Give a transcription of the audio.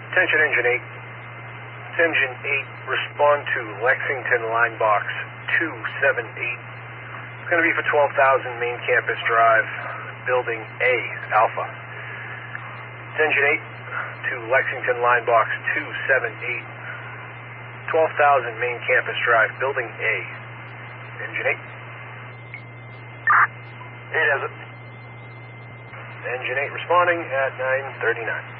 Attention Engine 8. It's Engine 8, respond to Lexington Line Box 278. It's going to be for 12,000 Main Campus Drive, Building A, Alpha. It's Engine 8 to Lexington Line Box 278. 12,000 Main Campus Drive, Building A. Engine 8. 8 has it. Engine 8 responding at 9:39.